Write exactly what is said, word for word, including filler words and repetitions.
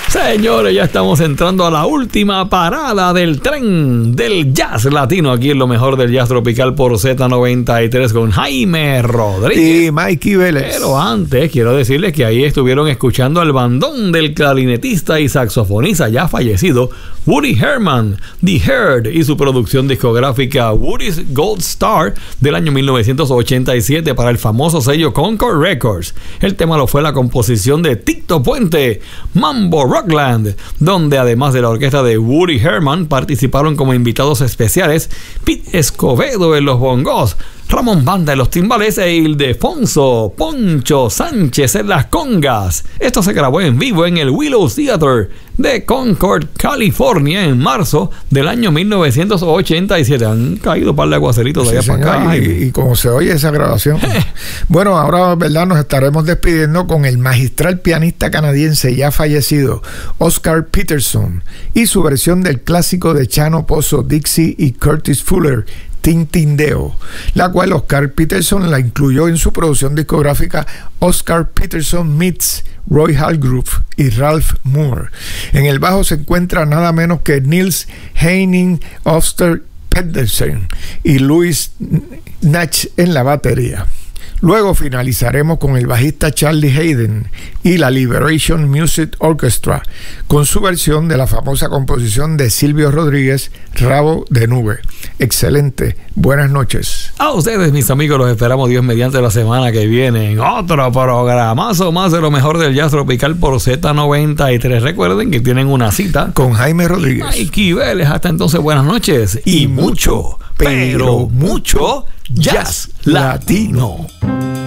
Señores, ya estamos entrando a la última parada del tren del jazz latino. Aquí en lo mejor del jazz tropical por Z noventa y tres con Jaime Rodríguez y Mikey Vélez. Pero antes quiero decirles que ahí estuvieron escuchando al bandón del clarinetista y saxofonista ya fallecido Woody Herman, The Herd, y su producción discográfica Woody's Gold Star del año mil novecientos ochenta y siete para el famoso sello Concord Records. El tema lo fue la composición de Tito Puente, Mambo Rockland, donde además de la orquesta de Woody Herman participaron como invitados especiales Pete Escobedo en los bongos, Ramón Banda en los timbales e Ildefonso Poncho Sánchez en las congas. Esto se grabó en vivo en el Willows Theater de Concord, California, en marzo del año mil novecientos ochenta y siete. Han caído un par de aguaceritos de allá sí, para acá. Y, y como se oye esa grabación. Bueno, ahora, ¿verdad? Nos estaremos despidiendo con el magistral pianista canadiense ya fallecido Oscar Peterson y su versión del clásico de Chano Pozo, Dixie y Curtis Fuller, Tintindeo, la cual Oscar Peterson la incluyó en su producción discográfica Oscar Peterson Meets Roy Hargrove y Ralph Moore. En el bajo se encuentra nada menos que Niels Henning Oster Pedersen y Louis Nach en la batería. Luego finalizaremos con el bajista Charlie Hayden y la Liberation Music Orchestra con su versión de la famosa composición de Silvio Rodríguez, Rabo de Nube. Excelente. Buenas noches. A ustedes, mis amigos, los esperamos Dios mediante la semana que viene en otro programazo más de lo mejor del jazz tropical por Z noventa y tres. Recuerden que tienen una cita con Jaime Rodríguez. Mikey Vélez. Hasta entonces, buenas noches. Y, y mucho, pero mucho jazz latino.